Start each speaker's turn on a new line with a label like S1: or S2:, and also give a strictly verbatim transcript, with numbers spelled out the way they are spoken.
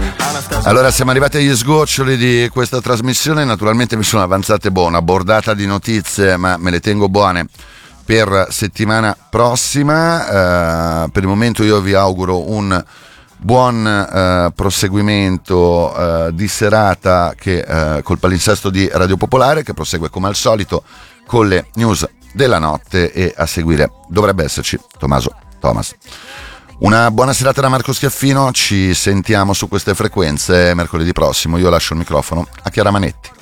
S1: Allora siamo arrivati agli sgoccioli di questa trasmissione, naturalmente mi sono avanzate buone, una bordata di notizie, ma me le tengo buone per settimana prossima. Uh, per il momento io vi auguro un buon uh, proseguimento uh, di serata che, uh, col palinsesto di Radio Popolare, che prosegue come al solito con le news della notte, e a seguire dovrebbe esserci Tommaso Thomas. Una buona serata da Marco Schiaffino, ci sentiamo su queste frequenze mercoledì prossimo. Io lascio il microfono a Chiara Manetti.